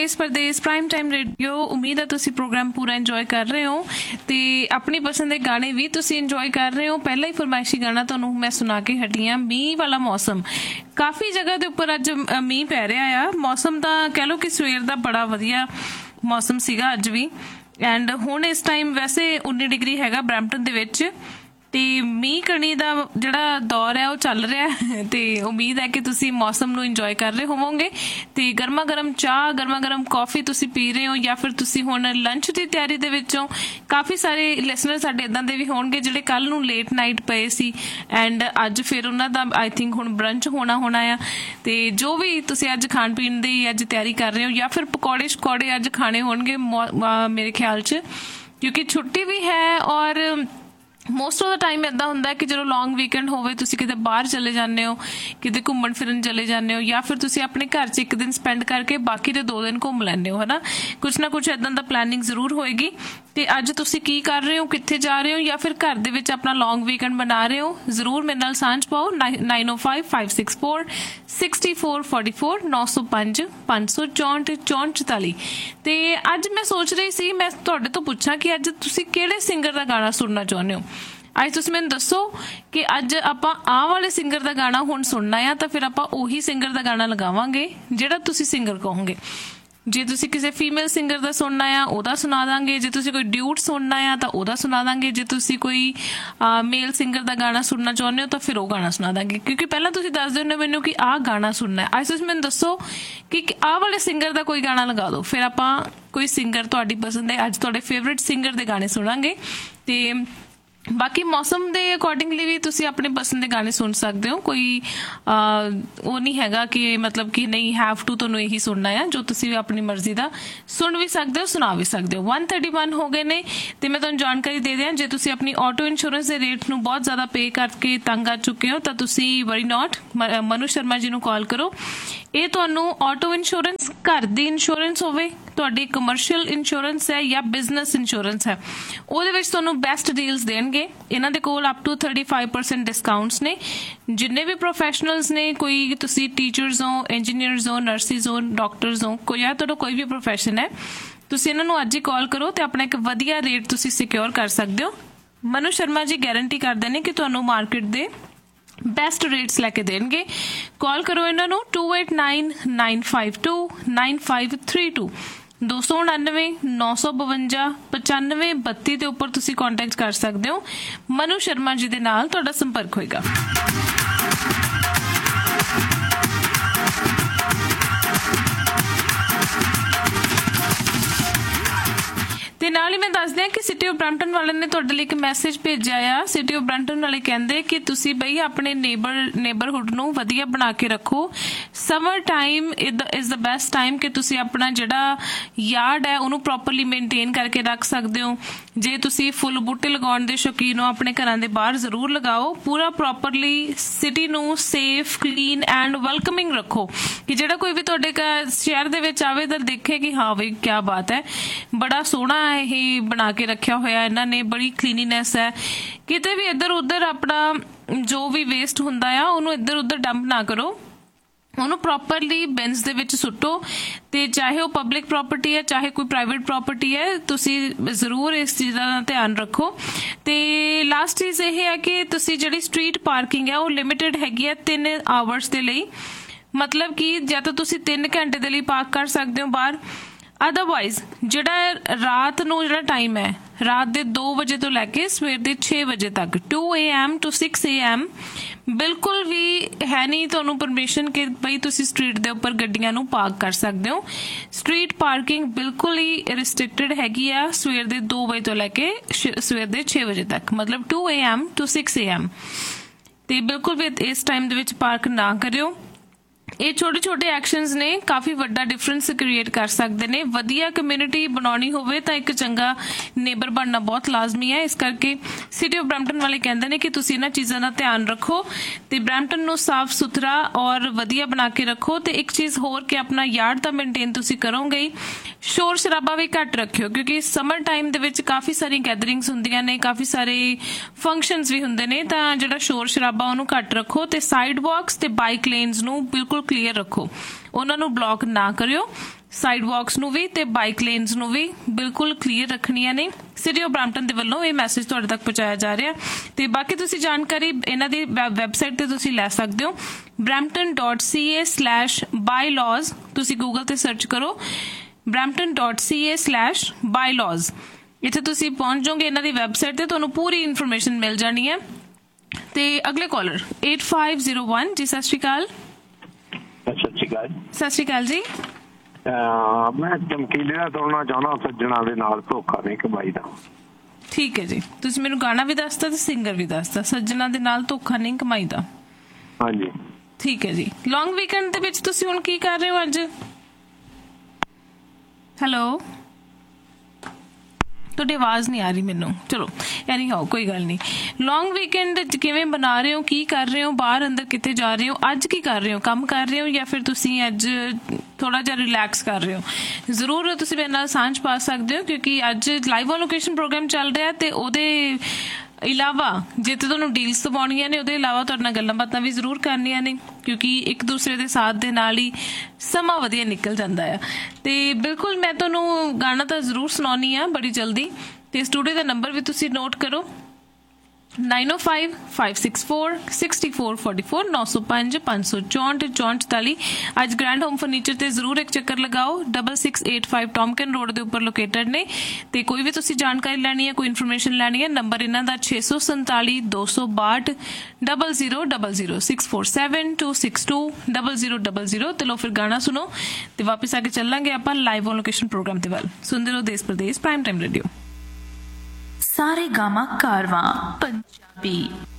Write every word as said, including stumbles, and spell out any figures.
देश परदेश prime time radio. उम्मीद है तुसी प्रोग्राम पूरा इंजॉय कर रहे हो ते अपनी पसंद के गाने भी तुसी इंजॉय कर रहे हो। पहला ही फरमाइशी गाना तुहानू मैं सुना के हटी हाँ, मीह वाला मौसम। काफ़ी जगह के उपर अज मीह पै रहा आ। मौसम तो कह लो कि सवेर का बड़ा वधिया मौसम सीगा अज भी, एंड हुण इस टाइम वैसे उन्नी डिग्री हैगा ब्रैम्पटन दे विच ते मीह कणी दा जिहड़ा दौर है वो चल रहा है। ते उम्मीद है कि तुसी मौसम नू इंजॉय कर रहे होवोगे ते गर्मा गर्म चाह गर्मा गर्म कॉफ़ी तुसी पी रहे हो, या फिर तुसी हुण लंच की तैयारी दे विचों। काफ़ी सारे लिसनर साडे इदां दे भी होणगे जिहड़े कल नू लेट नाइट पए सी एंड अज फिर उन्हां दा आई थिंक हुण ब्रंच होना होना आ। ते जो भी तुसी अज खाण पीण दी अज तैयारी कर रहे हो, या फिर पकौड़े शकौड़े अज खाने होणगे मेरे ख्याल च, क्योंकि छुट्टी भी है। और मोस्ट ऑफ द टाइम इदां हुंदा है कि जो लॉन्ग वीकेंड होवे तुसी किते बाहर चले जाते हो, किते घूमन फिरन चले जाते हो, या फिर तुसी अपने घर च एक दिन स्पेंड करके बाकी दे दो दिन घूम लैंदे हो, है ना। कुछ ना कुछ इदां दा प्लानिंग जरूर होएगी। ते अज तुसी की कर रहे हो, कित्थे जा रहे हो, या फिर घर दे विच अपना लॉन्ग वीकेंड बना रहे हो, जरूर मेरे नाल सांझ पाओ। नाइन ओ five five six four sixty four forty four नौ सौ पंज पांच सौ चौंठ चौंठ चौताली। ते अज मैं सोच रही सी मैं तुहाडे तो पुछां कि अज तुसी किहड़े सिंगर दा गाना सुनना चाहुंदे हो। अज तुसीं मैनूं दसो कि अज आपां आ वाले सिंगर दा गाना हुण सुनना है, तो फिर आपां उही सिंगर दा गाना लगावांगे जिहड़ा तुसीं सिंगर कहोगे। जे तुसी किसी फीमेल सिंगर दा सुनना है ओदा सुना दांगे, जे तुसी कोई ड्यूट सुनना है तो ओदा सुना दांगे, जे तुसी कोई आ, मेल सिंगर दा गाना सुनना चाहुंदे हो तो फिर वो गाना सुना दांगे। क्योंकि पहला तुसी दस दिओ मैनूं कि आ गाना सुनना है। अज तुसी मैनूं दसो कि आ वाले सिंगर दा कोई गाना लगा दो, फिर आपां कोई सिंगर तुहाडी पसंद है अज तुहाडे फेवरेट सिंगर दे गाने सुनांगे। ते बाकी मौसम के अकॉर्डिंगली भी तुसी अपने पसंद के गाने सुन सकते हो। कोई वो नहीं हैगा कि मतलब कि नहीं हैव टू तुहानूं यही सुनना है, जो तुसी अपनी मर्जी का सुन भी सकते हो सुना भी सकते हो। वन थर्टी वन हो गए ने ते मैं तुहानूं जानकारी दे दियां, जे तुसी अपनी ऑटो इंश्योरेंस के रेट नूं बहुत ज़्यादा पे करके तंग आ चुके हो तो तुसी वरी नॉट मनु शर्मा जी नूं कॉल करो। ये तुहानूं ऑटो इंश्योरेंस घर दी इंश्योरेंस होवे, तुहाडी कमर्शियल इंश्योरेंस है या बिजनेस इंश्योरेंस है, ਉਹਦੇ ਵਿੱਚ ਤੁਹਾਨੂੰ ਬੈਸਟ ਡੀਲਸ ਦੇਣਗੇ। ਇਹਨਾਂ ਦੇ ਕੋਲ up two thirty five percent discounts ਨੇ। ਜਿੰਨੇ ਵੀ ਪ੍ਰੋਫੈਸ਼ਨਲਸ ਨੇ, ਕੋਈ ਤੁਸੀਂ ਟੀਚਰਸ ਹੋ, ਇੰਜੀਨੀਅਰਸ ਹੋ, ਨਰਸਿਸ ਹੋ, ਡਾਕਟਰਸ ਹੋ, ਕੋਈ ਆ ਤੁਹਾਡਾ ਕੋਈ ਵੀ ਪ੍ਰੋਫੈਸ਼ਨ ਹੈ, ਤੁਸੀਂ ਇਹਨਾਂ ਨੂੰ ਅੱਜ ਹੀ ਕਾਲ ਕਰੋ ਤੇ ਆਪਣਾ ਇੱਕ ਵਧੀਆ ਰੇਟ ਤੁਸੀਂ ਸਿਕਿਉਰ ਕਰ ਸਕਦੇ ਹੋ। ਮਨੂ ਸ਼ਰਮਾ ਜੀ ਗਾਰੰਟੀ ਕਰਦੇ ਨੇ ਕਿ ਤੁਹਾਨੂੰ ਮਾਰਕੀਟ ਦੇ ਬੈਸਟ ਰੇਟਸ ਲੈ ਕੇ ਦੇਣਗੇ। ਕਾਲ ਕਰੋ ਇਹਨਾਂ ਨੂੰ to eight ਨਾइन nine five to nine five three to दो सौ उनानवे नौ सौ बवंजा पचानवे बत्ती के उपर तुसी कॉन्टैक्ट कर सकते हो। मनु शर्मा जी दे नाल तुहाडा संपर्क होएगा। ਤੇ ਨਾਲ ਹੀ ਮੈਂ ਦੱਸ ਦਿਆਂ ਕਿ ਸਿਟੀ ਆਫ ਬ੍ਰੈਂਪਟਨ ਵਾਲਿਆਂ ਨੇ ਤੁਹਾਡੇ ਲਈ ਇੱਕ ਮੈਸੇਜ ਭੇਜਿਆ ਆ। ਸਿਟੀ ਆਫ ਬ੍ਰੈਂਪਟਨ ਵਾਲੇ ਕਹਿੰਦੇ ਕਿ ਤੁਸੀਂ ਬਈ ਆਪਣੇ ਨੇਬਰ ਨੇਬਰਹੁੱਡ ਨੂੰ ਵਧੀਆ ਬਣਾ ਕੇ ਰੱਖੋ। Summer time is the best time ਕਿ ਤੁਸੀਂ ਆਪਣਾ ਜਿਹੜਾ ਯਾਰਡ ਹੈ ਉਹਨੂੰ ਪ੍ਰੋਪਰਲੀ ਮੇਨਟੇਨ ਕਰਕੇ ਰੱਖ ਸਕਦੇ ਹੋ। ਜੇ ਤੁਸੀਂ ਫੁੱਲ ਬੂਟੇ ਲਗਾਉਣ ਦੇ ਸ਼ੌਕੀਨ ਹੋ, ਆਪਣੇ ਘਰਾਂ ਦੇ ਬਾਹਰ ਜ਼ਰੂਰ ਲਗਾਓ। ਪੂਰਾ ਪ੍ਰੋਪਰਲੀ ਸਿਟੀ ਨੂੰ ਸੇਫ, ਕਲੀਨ ਐਂਡ ਵੈਲਕਮਿੰਗ ਰੱਖੋ ਕਿ ਜਿਹੜਾ ਕੋਈ ਵੀ ਤੁਹਾਡੇ ਸ਼ਹਿਰ ਦੇ ਵਿੱਚ ਆਵੇ ਤਾਂ ਦੇਖੇ ਕਿ ਹਾਂ ਬਈ ਕਿਆ ਬਾਤ ਹੈ, ਬੜਾ ਸੋਹਣਾ ਇਹ ਬਣਾ ਕੇ ਰੱਖਿਆ ਹੋਇਆ ਇਹਨਾਂ ਨੇ, ਬੜੀ ਕਲੀਨੀਨੈਸ ਹੈ। ਕਿਤੇ ਵੀ ਇੱਧਰ ਉੱਧਰ ਆਪਣਾ ਜੋ ਵੀ ਵੇਸਟ ਹੁੰਦਾ ਆ ਉਹਨੂੰ ਇੱਧਰ ਉੱਧਰ ਡੰਪ ਨਾ ਕਰੋ, ਉਹਨੂੰ ਪ੍ਰੋਪਰਲੀ ਬਿਨਸ ਦੇ ਵਿੱਚ ਸੁੱਟੋ। ਤੇ ਚਾਹੇ ਉਹ ਪਬਲਿਕ ਪ੍ਰੋਪਰਟੀ ਹੈ ਚਾਹੇ ਕੋਈ ਪ੍ਰਾਈਵੇਟ ਪ੍ਰੋਪਰਟੀ ਹੈ, ਤੁਸੀਂ ਜ਼ਰੂਰ ਇਸ ਚੀਜ਼ ਦਾ ਧਿਆਨ ਰੱਖੋ। ਤੇ ਲਾਸਟ ਚੀਜ਼ ਇਹ ਹੈ ਕਿ ਤੁਸੀਂ ਜਿਹੜੀ ਸਟਰੀਟ ਪਾਰਕਿੰਗ ਹੈ ਉਹ ਲਿਮਿਟਡ ਹੈਗੀ ਹੈ ਤਿੰਨ ਆਵਰਸ ਦੇ ਲਈ। ਮਤਲਬ ਕਿ ਜਾਂ ਤਾਂ ਤੁਸੀਂ ਤਿੰਨ ਘੰਟੇ ਦੇ ਲਈ ਪਾਰਕ ਕਰ ਸਕਦੇ ਹੋ ਬਾਹਰ, ਅਦਰਵਾਈਜ਼ ਜਿਹੜਾ ਰਾਤ ਨੂੰ ਜਿਹੜਾ ਟਾਈਮ ਹੈ ਰਾਤ ਦੇ ਦੋ ਵਜੇ ਤੋਂ ਲੈ ਕੇ ਸਵੇਰ ਦੇ ਛੇ ਵਜੇ ਤੱਕ to A M two six A M ਬਿਲਕੁਲ ਵੀ ਹੈ ਨਹੀਂ ਤੁਹਾਨੂੰ ਪਰਮਿਸ਼ਨ ਕਿ ਬਈ ਤੁਸੀਂ ਸਟਰੀਟ ਦੇ ਉੱਪਰ ਗੱਡੀਆਂ ਨੂੰ ਪਾਰਕ ਕਰ ਸਕਦੇ ਹੋ। ਸਟਰੀਟ ਪਾਰਕਿੰਗ ਬਿਲਕੁਲ ਹੀ ਰਿਸਟ੍ਰਿਕਟਡ ਹੈਗੀ ਆ ਸਵੇਰ ਦੇ ਦੋ ਵਜੇ ਤੋਂ ਲੈ ਕੇ ਸਵੇਰ ਦੇ ਛੇ ਵਜੇ ਤੱਕ, ਮਤਲਬ to A M two six A M. ਤੇ ਬਿਲਕੁਲ ਵੀ ਇਸ ਟਾਈਮ ਦੇ ਵਿੱਚ ਪਾਰਕ ਨਾ ਕਰਿਓ। ਇਹ ਛੋਟੇ ਛੋਟੇ ਐਕਸ਼ਨਸ ਨੇ ਕਾਫੀ ਵੱਡਾ ਡਿਫਰੈਂਸ ਕ੍ਰੀਏਟ ਕਰ ਸਕਦੇ ਨੇ। ਵਧੀਆ ਕਮਿਊਨਿਟੀ ਬਣਾਉਣੀ ਹੋਵੇ ਤਾਂ ਇੱਕ ਚੰਗਾ ਨੇਬਰ ਬਣਨਾ ਬਹੁਤ ਲਾਜ਼ਮੀ ਹੈ। ਇਸ ਕਰਕੇ ਸਿਟੀ ਆਫ ਬ੍ਰੈਂਪਟਨ ਵਾਲੇ ਕਹਿੰਦੇ ਨੇ ਕਿ ਤੁਸੀਂ ਇਹਨਾਂ ਚੀਜ਼ਾਂ ਦਾ ਧਿਆਨ ਰੱਖੋ ਤੇ ਬ੍ਰੈਂਪਟਨ ਨੂੰ ਸਾਫ਼ ਸੁਥਰਾ ਔਰ ਵਧੀਆ ਬਣਾ ਕੇ ਰੱਖੋ। ਤੇ ਇੱਕ ਚੀਜ਼ ਹੋਰ ਕਿ ਆਪਣਾ ਯਾਰਡ ਤਾਂ ਮੇਨਟੇਨ ਤੁਸੀਂ ਕਰੋਗੇ ਹੀ, ਸ਼ੋਰ ਸ਼ਰਾਬਾ ਵੀ ਘੱਟ ਰੱਖਿਓ ਕਿਉਂਕਿ ਸਮਰ ਟਾਈਮ ਦੇ ਵਿੱਚ ਕਾਫੀ ਸਾਰੀ ਗੈਦਰਿੰਗਸ ਹੁੰਦੀਆਂ ਨੇ, ਕਾਫੀ ਸਾਰੇ ਫੰਕਸ਼ਨਸ ਵੀ ਹੁੰਦੇ ਨੇ, ਤਾਂ ਜਿਹੜਾ ਸ਼ੋਰ ਸ਼ਰਾਬਾ ਉਹਨੂੰ ਘੱਟ ਰੱਖੋ। ਤੇ ਸਾਈਡ ਵਾਕਸ ਤੇ ਬਾਈਕ ਲੇਨਸ ਨੂੰ ਬਿਲਕੁਲ ਕਲੀਅਰ ਰੱਖੋ, ਉਹਨਾਂ ਨੂੰ ਬਲੌਕ ਨਾ ਕਰਿਓ। ਸਾਈਡ ਵਾਕਸ ਨੂੰ ਵੀ ਤੇ ਬਾਈਕ ਲੇਨਸ ਨੂੰ ਵੀ ਬਿਲਕੁਲ ਕਲੀਅਰ ਰੱਖਣੀਆਂ ਨੇ। ਸਿਟੀ ਆਫ ਬਰੈਂਪਟਨ ਦੇ ਵੱਲੋਂ ਇਹ ਮੈਸੇਜ ਤੁਹਾਡੇ ਤੱਕ ਪਹੁੰਚਾਇਆ ਜਾ ਰਿਹਾ। ਤੇ ਬਾਕੀ ਤੁਸੀਂ ਜਾਣਕਾਰੀ ਇਹਨਾਂ ਦੀ ਵੈਬਸਾਈਟ ਤੇ ਤੁਸੀਂ ਲੈ ਸਕਦੇ ਹੋ, ਬਰੈਂਪਟਨ ਡੋਟ ਸੀ ਏ ਸਲੈਸ਼ ਬਾਈਲॉज। ਤੁਸੀਂ ਗੂਗਲ ਤੇ ਸਰਚ ਕਰੋ ਬਰੈਂਪਟਨ ਡੋਟ ਸੀ ਏ ਸਲੈਸ਼ ਬਾਈਲॉज। ਇੱਥੇ ਤੁਸੀਂ ਪਹੁੰਚ ਜਾਓਗੇ ਇਹਨਾਂ ਦੀ ਵੈਬਸਾਈਟ ਤੇ, ਤੁਹਾਨੂੰ ਪੂਰੀ ਇਨਫੋਰਮੇਸ਼ਨ ਮਿਲ ਜਾਣੀ ਹੈ। ਤੇ ਅਗਲੇ collar eight five zero one ਜੀ, ਸਤਿ ਸ਼੍ਰੀ ਅਕਾਲ। ਸਤਿ ਸ਼੍ਰੀ ਅਕਾਲ। ਸਤਿ ਸ਼੍ਰੀ ਅਕਾਲ ਜੀ। ਮੈਂ ਚਮਕੀਲੇ ਦਾ ਤੋੜਨਾ ਚਾਹੁੰਦਾ, ਸੱਜਣਾ ਦੇ ਨਾਲ ਧੋਖਾ ਨਹੀਂ ਕਮਾਈ ਦਾ। ਠੀਕ ਹੈ ਜੀ, ਤੁਸੀਂ ਮੈਨੂੰ ਗਾਣਾ ਵੀ ਦੱਸਤਾ ਤੇ ਸਿੰਗਰ ਵੀ ਦੱਸਤਾ, ਸੱਜਣਾ ਦੇ ਨਾਲ ਧੋਖਾ ਨਹੀਂ ਕਮਾਈ ਦਾ। ਹਾਂਜੀ ਠੀਕ ਹੈ ਜੀ। ਲੌਂਗ ਵੀਕਐਂਡ ਦੇ ਵਿੱਚ ਤੁਸੀਂ ਹੁਣ ਕੀ ਕਰ ਰਹੇ ਹੋ ਅੱਜ? ਹੈਲੋ, ਤੁਹਾਡੀ ਆਵਾਜ਼ ਨਹੀਂ ਆ ਰਹੀ ਮੈਨੂੰ। ਚਲੋ ਐਨੀ ਹਾਓ, ਕੋਈ ਗੱਲ ਨਹੀਂ। ਲੌਂਗ ਵੀਕਐਂਡ ਕਿਵੇਂ ਬਣਾ ਰਹੇ ਹੋ, ਕੀ ਕਰ ਰਹੇ ਹੋ, ਬਾਹਰ ਅੰਦਰ ਕਿਤੇ ਜਾ ਰਹੇ ਹੋ, ਅੱਜ ਕੀ ਕਰ ਰਹੇ ਹੋ, ਕੰਮ ਕਰ ਰਹੇ ਹੋ ਜਾਂ ਫਿਰ ਤੁਸੀਂ ਅੱਜ ਥੋੜਾ ਜਿਹਾ ਰਿਲੈਕਸ ਕਰ ਰਹੇ ਹੋ? ਜ਼ਰੂਰ ਤੁਸੀਂ ਮੇਰੇ ਨਾਲ ਸਾਂਝ ਪਾ ਸਕਦੇ ਹੋ, ਕਿਉਂਕਿ ਅੱਜ ਲਾਈਵ ਔਨ ਲੋਕੇਸ਼ਨ ਪ੍ਰੋਗਰਾਮ ਚੱਲ ਰਿਹਾ ਤੇ ਉਹਦੇ ਇਲਾਵਾ ਜੇ ਤੇ ਤੁਹਾਨੂੰ ਡੀਲਸ ਦਵਾਉਣੀਆਂ ਨੇ, ਉਹਦੇ ਇਲਾਵਾ ਤੁਹਾਡੇ ਨਾਲ ਗੱਲਾਂ ਬਾਤਾਂ ਵੀ ਜ਼ਰੂਰ ਕਰਨੀਆਂ ਨੇ, ਕਿਉਂਕਿ ਇੱਕ ਦੂਸਰੇ ਦੇ ਸਾਥ ਦੇ ਨਾਲ ਹੀ ਸਮਾਂ ਵਧੀਆ ਨਿਕਲ ਜਾਂਦਾ ਆ। ਤੇ ਬਿਲਕੁਲ ਮੈਂ ਤੁਹਾਨੂੰ ਗਾਣਾ ਤਾਂ ਜ਼ਰੂਰ ਸੁਣਾਉਣੀ ਆ ਬੜੀ ਜਲਦੀ। ਤੇ ਸਟੂਡੀਓ ਦਾ ਨੰਬਰ ਵੀ ਤੁਸੀਂ ਨੋਟ ਕਰੋ nine oh five five six four six four four four nine oh five five six four four four। ਅੱਜ ਗ੍ਰੈਂਡ ਹੋਮ ਫਰਨੀਚਰ ਤੇ ਜ਼ਰੂਰ ਇੱਕ ਚੱਕਰ ਲਗਾਓ। six six eight five ਟੌਮਕਿਨ road ਦੇ ਉੱਪਰ ਲੋਕੇਟਡ ਨੇ। ਤੇ ਕੋਈ ਵੀ ਤੁਸੀਂ ਜਾਣਕਾਰੀ ਲੈਣੀ ਹੈ, ਕੋਈ ਇਨਫੋਰਮੇਸ਼ਨ ਲੈਣੀ ਹੈ, ਨੰਬਰ ਇਹਨਾਂ ਦਾ ਛੇ ਸੌ ਸੰਤਾਲੀ ਦੋ ਸੌ ਬਾਹਠ double zero double zero six four seven two six to double zero double zero. ਤੇ ਲੋ ਫਿਰ ਗਾਣਾ ਸੁਣੋ ਤੇ ਵਾਪਿਸ ਆ ਕੇ ਚੱਲਾਂਗੇ ਆਪਾਂ ਲਾਈਵ ਔਨ ਲੋਕੇਸ਼ਨ ਪ੍ਰੋਗਰਾਮ ਦੇ ਵੱਲ। ਸੁਣਦੇ ਰਹੋ ਦੇਸ਼ ਪ੍ਰਦੇਸ਼ ਪ੍ਰਾਈਮ ਟਾਈਮ ਰੇਡੀਓ। सारे गामा कारवां पंजाबी।